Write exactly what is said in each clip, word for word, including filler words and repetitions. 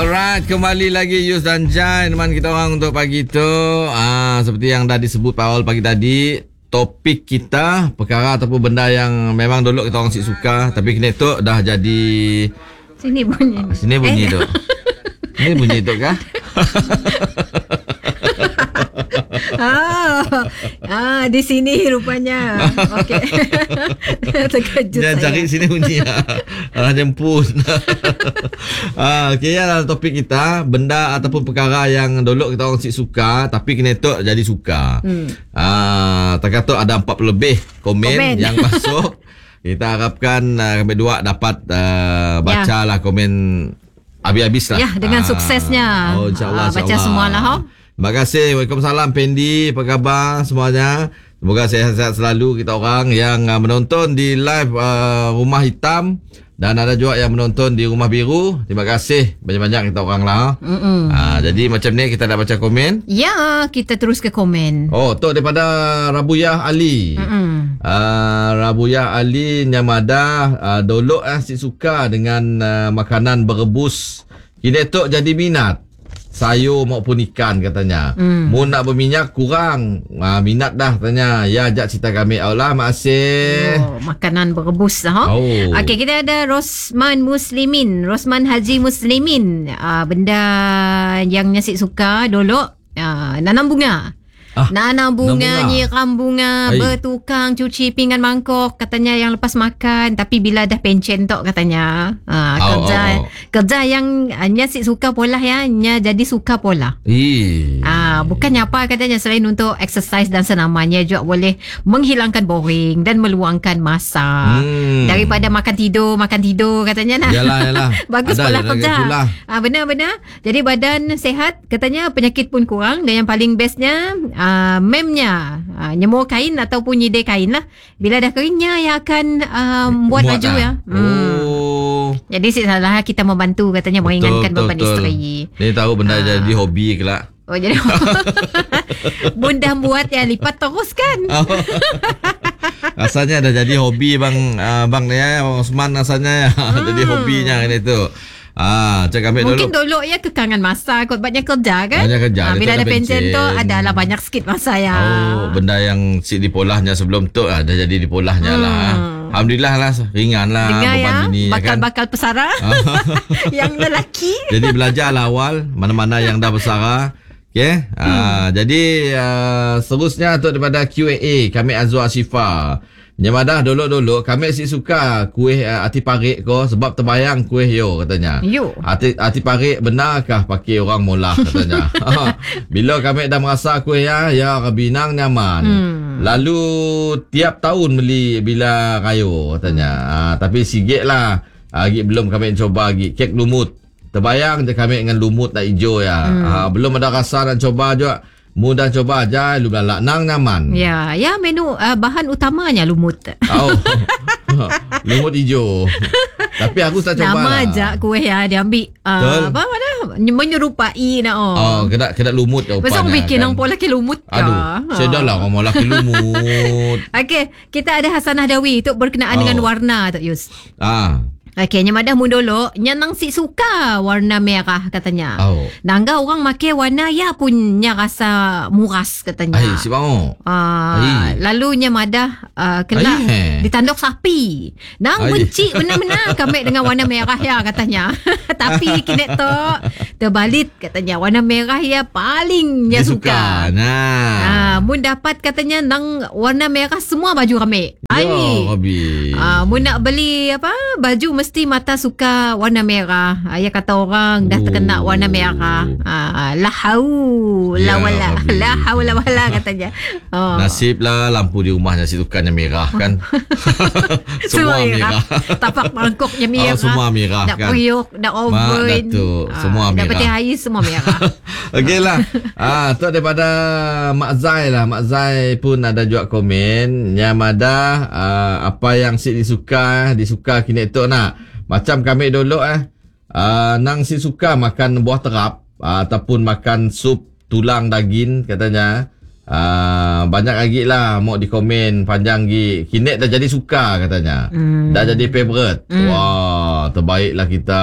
Alright, kembali lagi Yus dan Jai teman kita orang untuk pagi tu. Ah, seperti yang dah disebut awal pagi tadi, topik kita perkara ataupun benda yang memang dulu kita orang si suka tapi kini tu dah jadi sini bunyi. Ah, sini bunyi eh. tu. Ini bunyi tu kah? ah, ah, di sini rupanya. Okey. Terkejut Jangan saya. cari sini bunyi. Ah, jemput. ah, okey ya, topik kita benda ataupun perkara yang dulu kita orang si suka tapi kini tu jadi suka. Hmm. Ah, terkata ada empat puluh lebih komen, komen. yang masuk. Kita harapkan uh, kami dua dapat uh, baca ya. lah komen habis-habis lah. Ya, dengan ah. suksesnya. Oh, insyaAllah. Ah, baca semualah. Ho? Terima kasih. Waalaikumsalam Pendi. Apa khabar semuanya? Semoga sehat-sehat selalu kita orang yang uh, menonton di live uh, Rumah Hitam. Dan ada juga yang menonton di Rumah Biru. Terima kasih banyak-banyak kita orang lah. Uh, jadi macam ni kita dah baca komen. Ya, kita terus ke komen. Oh, tu daripada Rabuyah Ali. Uh, Rabuyah Ali Nyamada uh, dulu uh, si suka dengan uh, makanan berebus. Kini tu jadi minat. Sayur maupun ikan katanya. Hmm. Mu nak berminyak kurang. Ah, minat dah katanya. Ya, ajak cerita kami. Allah, makasih. Oh, makanan berebus lah. Oh. Okey, kita ada Rosman Muslimin. Rosman Haji Muslimin. Uh, benda yang Nyasik suka dulu. Uh, nanam bunga. Ah, nanam bunga, nyiram bunga, Ay. bertukang cuci pinggan mangkok katanya yang lepas makan, tapi bila dah pencen tok katanya. Ha, oh, kerja oh, oh. kerja yang Nyasik suka pola ya, nya jadi suka pola. Ah, bukannya apa katanya selain untuk exercise dan senamannya juga boleh menghilangkan boring dan meluangkan masa. Hmm. Daripada makan tidur, makan tidur katanya nah. Yalah yalah. Bagus Ada, pola ada kerja. Ah, benar-benar. Jadi badan sehat katanya, penyakit pun kurang, dan yang paling bestnya Uh, memnya uh, nyemur kain ataupun nyidai kain lah. Bila dah keringnya yang akan um, buat Muat baju lah. ya. Hmm. Oh. Jadi salah kita membantu katanya, meringankan beban isteri. Ni tahu benda uh. jadi hobi ke lah. Oh, jadi bunda buat ya, lipat terus kan. Oh. Rasanya dah jadi hobi bang uh, bang ni ya, Bang Osman rasanya ya. Hmm. Jadi hobinya kan itu. Ah, cak kami mungkin dulu. dulu ya kekangan masa kot, banyak kerja kan. Banyak kerja. Ah, bila ada pension tu adalah banyak sikit masa ya. Oh, benda yang si dipolahnya sebelum tu ah, dah jadi dipolahnya hmm. lah. Alhamdulillah lah, ringan lah dengar beban ya, bini bakal-bakal kan? pesara yang lelaki. Jadi belajar lah awal mana-mana yang dah bersara. Okay. Hmm. Ah, jadi uh, seterusnya tu daripada Q and A kami Azwar Syifa. Nyamadah dulu-dulu kami si suka kuih uh, ati parik ko sebab terbayang kuih yo katanya. Yo. Ati ati parik benarkah pakai orang molah katanya. Bila kami dah merasa kuih ya ya Rabinang nyaman. Hmm. Lalu tiap tahun beli bila kayu katanya. Hmm. Uh, tapi sigit lah. Lagi uh, belum kami coba lagi kek lumut. Terbayang je kami dengan lumut nak hijau ya. Hmm. Uh, belum ada rasa nak coba juga. Mudah coba aja, lu bilang nang nyaman. Ya, ya menu uh, bahan utamanya lumut. Oh. Lumut hijau. Tapi aku tak coba. Nama aja kuih ya diambil uh, apa mana menyerupai nak oh. Oh, kena kena lumut ya upanya. Besok bikin kan? Nang pola ke lumut. Aduh, ya. Saya dah lah ngomong laki lumut. Okey, kita ada Hasanah Dawi untuk berkenaan oh. dengan warna tu Yus. Ah. Okey, Nyamadah mu dulu nyanang si suka warna merah katanya. Oh. Nangga orang make warna ya punya rasa muras katanya. Ai, si mau. Ah, lalu Nyamadah uh, kena ditanduk sapi. Nang Ay. benci benar-benar kami dengan warna merah ya katanya. Tapi kini tu terbalik katanya, warna merah ya paling dia suka. Nah. Ah, mun dapat katanya nang warna merah semua baju kami. Ai. Ya, Rabbi. Ah, mun nak beli apa baju mesti mata suka warna merah. Ayah kata orang dah terkena warna merah. Ah, la haula ya, wala la haula wala katanya. Oh. Nasib lah lampu di rumah Nyasik sukanya merah kan. Semua, semua merah. merah. Tapak mangkoknya merah. Oh, semua merah nak kan. Nak periuk, nak oven. Ah, semua merah. Nak peti air semua merah. Okeylah. Ah, tu daripada Mak Zai lah. Mak Zai pun ada juga komen. Nyamada ah, apa yang si disuka, disuka kini tu nak. Macam kami dulu eh uh, nang si suka makan buah terap uh, ataupun makan sup tulang daging katanya. Uh, banyak lagi lah mau di komen panjang lagi. Kini dah jadi suka katanya. Mm. Dah jadi favorite. Mm. Wah, terbaiklah kita.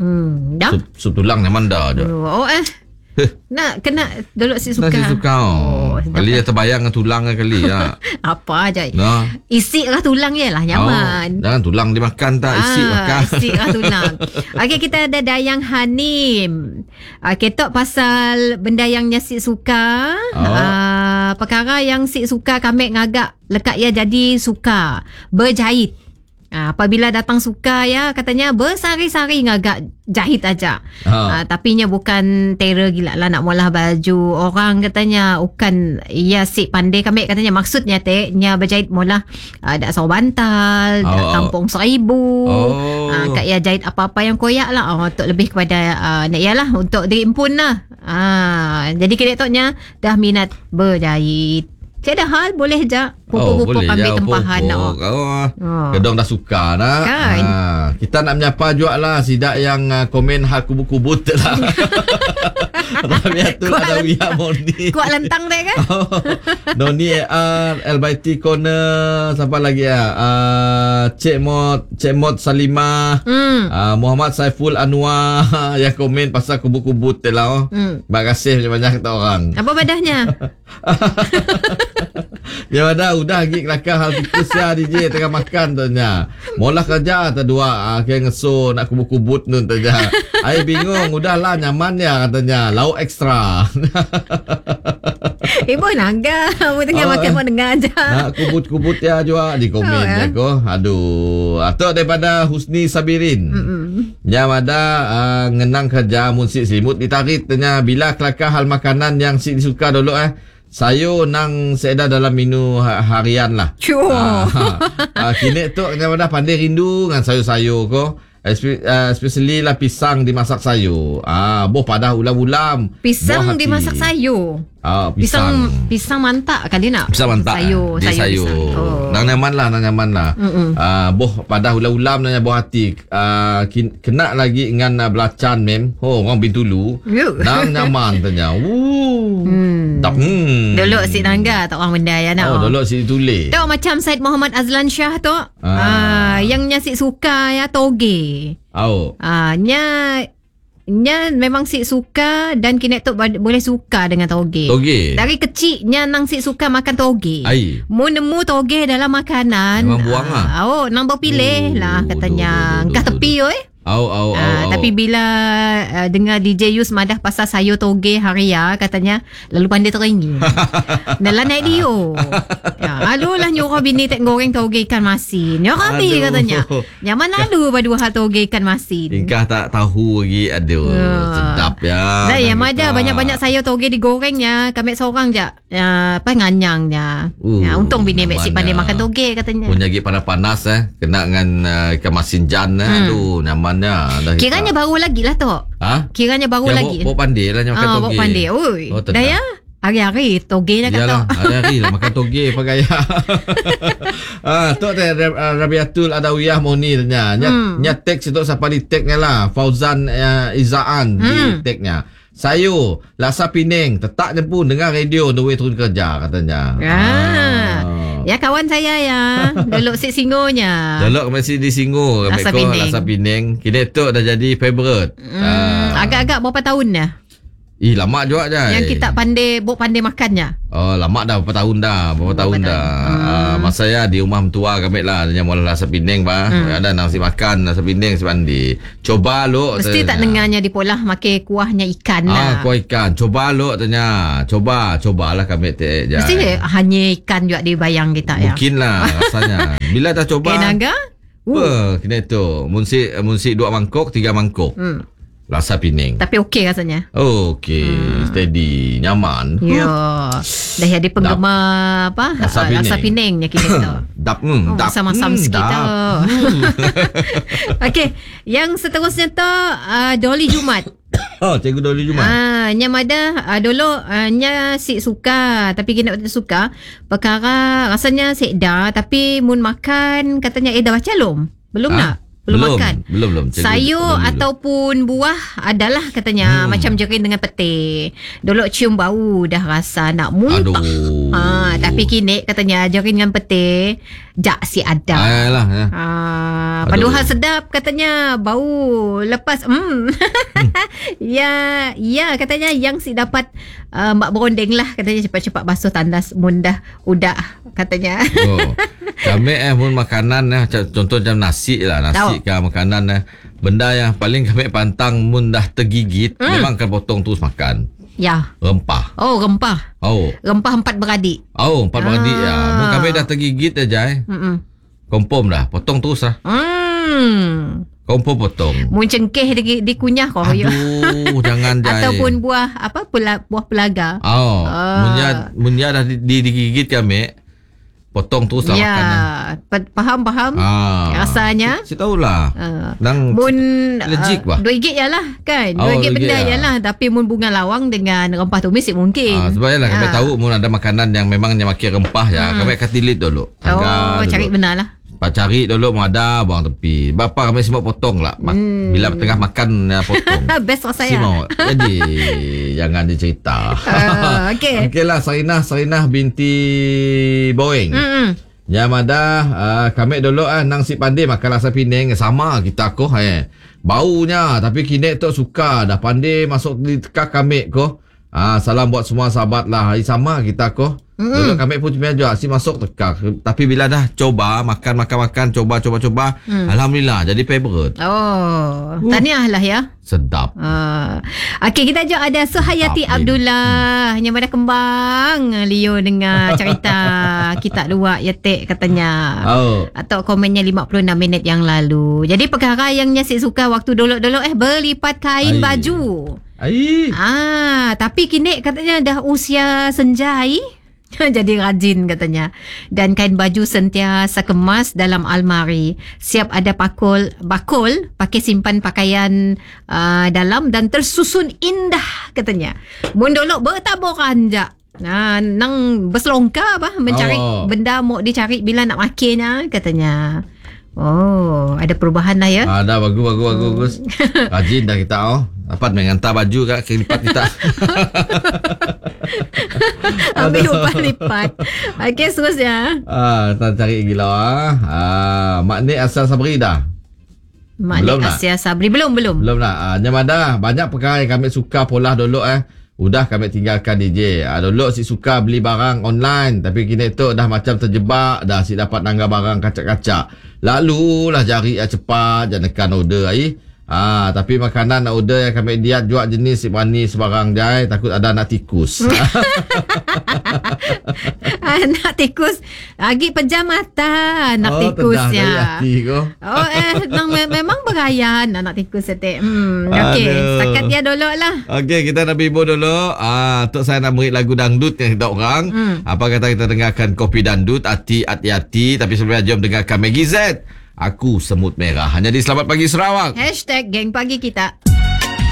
Hmm, dah. Sup, sup tulang nyaman dah. Oh, oh eh. Nak kena dulu si suka. Nak si suka. Oh, kali dia terbayang dengan tulang kali ya. Apa aja. Nah. Isi lah tulang je lah nyaman. Oh, jangan tulang dimakan tak, isi ah, makan. Isi lah tulang. Okey, kita ada Dayang Hanim. Okey, tok pasal benda yang Sik suka. Oh. Uh, perkara yang Sik suka kami ngagak lekat ia jadi suka berjahit. Uh, apabila datang suka ya katanya bersari-sari ngagak jahit aja. Ha. Uh, tapi nya bukan terror gila lah nak molah baju orang katanya. Bukan ia Sik pandai kami katanya maksudnya teh nya berjahit molah uh, dak saw bantal, oh, dak tampung seribu. Oh. Uh, kat ia jahit apa-apa yang koyak lah. Oh, untuk lebih kepada uh, nak ialah untuk diimpun lah. Uh, jadi kira toknya dah minat berjahit. Tiada hal, boleh je pupuk-pupuk oh, ambil tempahan nak. Oh. Oh. Kedong dah suka nak. Kan? Ha, kita nak menyapa juga lah sidak yang uh, komen hal kubut-kubut lah. Rabiatul Adawiyah Moni. Kuat lentang deh kan? Oh. Noni A R, L B T Corner, siapa lagi ya? Uh, Cik Mod, Cik Mod Salimah, hmm. uh, Muhammad Saiful Anwar yang komen pasal kubut-kubut lah. Oh. Hmm. Terima kasih banyak-banyak kita orang. Apa badahnya? Ya ada udah gig kelakar hal tikus ya D J tengah makan tanya. Molah kerja tak dua akhir ngeso nak kubut-kubut nun tanya. Ai bingung udahlah nyaman ya katanya. Lauk ekstra. Ibu naga, ibu tengah oh, makan mau dengar aja. Nak kubut-kubut ya juga di komen oh, ya ko. Aduh, atau daripada Husni Sabirin. Mm-mm. Ya ada uh, ngenang kerja mun Sik selimut ditarik tanya bila kelakar hal makanan yang Sik disuka dulu eh. Sayur nang seeda dalam menu harian lah. Sure. Ah, ah, kini tu kita dah pandai rindu dengan sayur-sayur ko. Especially lah pisang dimasak sayur. Ah, boh pada ulam-ulam. Pisang dimasak sayur. Ah, pisang. pisang pisang mantak kali nak. Pisang mantak. Sayur, dia sayur. sayur. Oh. Nang nyaman lah, nang nyaman lah. Ah, boh pada ulam-ulam nanya buah hati. Ah, kena lagi dengan uh, belacan mem. Oh, orang Bintulu. Nang nyaman tanya. Woo. Hmm. Tak. Hmm. Dulu si Nangga tak orang benda ya nak. Oh, dulu si tulis. Tahu macam Said Muhammad Azlan Shah tu. Ah, ah yang nya Sik suka ya toge. Oh. Ah, nya nya memang Sik suka dan kini tu boleh suka dengan toge. Toge. Dari kecilnya nang Sik suka makan toge. Ai. Mu nemu toge dalam makanan. Memang buang ah. ah. Oh, nang berpilih oh, lah katanya. Engkau tepi oi. Au au au. Uh, tapi bila uh, dengar D J Yus madah pasal sayur toge haria katanya lalu pandai teringin. Dalam naik dio. Ya, adulah nyuruh bini tak goreng toge ikan masin. Ya kami katanya. Nyaman lalu berdua hal toge ikan masin. Ingkah tak tahu lagi aduh uh. sedap ya. Dah ya madah banyak-banyak sayur toge digorengnya. Kami seorang je. Ya, apa nganyangnya. Uh, ya, untung bini mek si pandai makan toge katanya. Punya gig panas-panas eh kena dengan uh, ikan masin jan eh. Hmm. Aduh nyaman. Kiranya kita. Baru lagi lah tu. Ha? Kiranya baru ya, lagi. Bawa pandai lah makan ah, toge. Bawa pandai. Ui. Oh, dah ya? Hari-hari toge nak kata. Yalah, hari-hari lah makan toge pakai. Ah, tu teh Rabiatul Adawiyah Moni tanya. Nya hmm. nya teks itu siapa di teknya lah. Fauzan uh, Izaan hmm. di teknya. Sayur, lasa pining, tetaknya pun dengar radio on the way turun kerja katanya. Ah. ah. Ya kawan saya ya. Dulu Sik singonya. Dulu masih di singo. Lasa pining. Lasa pining. Kini tu dah jadi favorite. Hmm, ah. Agak-agak berapa tahun dah? Ih, lama juga je. Yang kita pandai, buk pandai makannya. Oh, lama dah. Berapa tahun dah. Berapa oh, tahun dah. Hmm. Uh, masa ya di rumah mentua kami lah. Dia mula lasa pining, bah. Hmm. Ada nasi makan, lasa pining, si mandi. Coba lo. Mesti tanya. Tak dengarnya di polah makan kuahnya ikan lah. Ah, kuah ikan. Coba lo tanya. Coba, cobalah kami te. Mesti hanya ikan juga dibayang kita ya. Mungkin lah rasanya. Bila dah coba. Kenaga? Uh. Kena tu. Munsi, munsi dua mangkuk, tiga mangkuk. Hmm. Lasa pining. Tapi okey rasanya. Oh, okey. Hmm. Steady. Nyaman. Ya. Dah ada penggemar apa? Lasa pining. Lasa piningnya kita tu. Dap. Hmm. Oh, dap. Sama-sama hmm, sikit tu. Okey. Yang seterusnya tu uh, Dolly Jumat. Oh, Cikgu Dolly Jumat. Ah, nya mada uh, dulu uh, nya Sik suka tapi kena tak suka. Perkara rasanya Sik dah tapi mun makan katanya eh dah baca belum? Belum ha? Nak? Belum, belum makan. Belum belum. Cikgu, sayur belum, ataupun belum. Buah adalah katanya hmm. macam jerin dengan pete. Dulu cium bau dah rasa nak muntah. Ha, tapi kini katanya jerin dengan pete Jak si ada. Ayolah. Ya. Ah, paduhan sedap katanya, bau lepas. Hmm. ya, ya katanya yang si dapat uh, mak berondeng lah katanya, cepat-cepat basuh tandas mundah udah katanya. Oh. Kami eh pun makanan eh, contoh macam nasi lah, nasi ke makanan eh, benda yang paling kami pantang mun dah tergigit, hmm. memang akan potong terus makan. Ya. Rempah. Oh, rempah. Oh. Rempah empat beradik. Oh, empat ah. beradik ya. Mun kami dah tergigit aja eh. Mm-mm. Confirm dah, potong terus lah. Hmm. Confirm potong. Mun cengkeh di, dikunyah kau. Aduh, jangan jai. Ataupun buah apa? Pula, buah pelaga. Oh. Ah. Munnya munnya dah di, di, digigit kami, potong terus lah ya, makannya. Faham-faham ah. rasanya. Si tahulah. Uh, Nang mun legit bah. dua ringgit yalah kan. Oh, dua ringgit benda ya. yalah. Tapi mun bunga lawang dengan rempah tumis mungkin. Ah, sebab yalah kami tahu mun ada makanan yang memangnya makan rempah ya, hmm. kami akan tilit dulu. Oh, cari dulu. Benar lah. Cari dulu mau ada buang tepi. Bapa kami semua potong lah. Hmm. Bila tengah makan ya, potong. Best rasa ya. Jadi jangan dicerita. Uh, Okey. Okeylah, Sarinah Sarinah binti Boeing. Hmm. Ya mada uh, kami dulu ah nang si pandai makan rasa Penang sama kita ko eh. Baunya tapi kini tu suka dah pandai masuk di tekak kami ko. Ah, salam buat semua sahabat lah. Hari sama kita ko. Mm. Dulu kami pun cuma juga si masuk tekak. Tapi bila dah coba makan makan makan coba coba coba, mm. alhamdulillah jadi favorite. Oh, uh. tahniah lah ya. Sedap. Uh. Okey, kita juga ada Suhayati Sedap, Abdullah. Hmm. Yang mana kembang Leo dengar cerita kita dua ya tek katanya. Oh. Atau komennya lima puluh enam minit yang lalu. Jadi perkara yang Nyasik suka waktu dulu-dulu eh berlipat kain Ay. baju. Ai. Ah, tapi kini katanya dah usia senjai. Jadi rajin katanya. Dan kain baju sentiasa kemas dalam almari. Siap ada pakul, bakul, pakai simpan pakaian uh, dalam dan tersusun indah katanya. Mundolok bertaburan je. Nah, nang berselongkar bah mencari oh. benda mau dicari bila nak makinnya katanya. Oh, ada perubahan lah ya. Ada bagus bagus hmm. bagus. Rajin dah kita oh. Dapat menghantar baju kat kelipat kita. Ambil upah lipat. Okey, seterusnya. Ah, kita cari gila ah. Ah, Maknik Asal Sabri dah. Maknik Asal Sabri belum belum. Belum lah. Ah, nyamada banyak perkara yang kami suka pola dulu eh. Udah kami tinggalkan D J. Ah, dulu si suka beli barang online, tapi kini tu dah macam terjebak dah si dapat nangga barang kacak-kacak. Lalu lah jari ah, cepat jangan tekan order ai. Ah, tapi makanan nak order yang kami diat jual jenis si berani sebarang jai, takut ada anak tikus. Anak tikus lagi pejam mata anak oh, tikusnya. Oh eh nang me- memang berayan anak tikus sete. Hmm okey, setakat dia dulu lah. Okey, kita nak bibo dulu. Ah, untuk saya nak beri lagu dangdut yang kita orang. Hmm. Apa kata kita dengarkan Kopi Dangdut, hati hati-hati, tapi sebelumnya jom dengarkan Maggie Z. Aku Semut Merah. Hanya di Selamat Pagi Sarawak. Hashtag Geng Pagi Kita.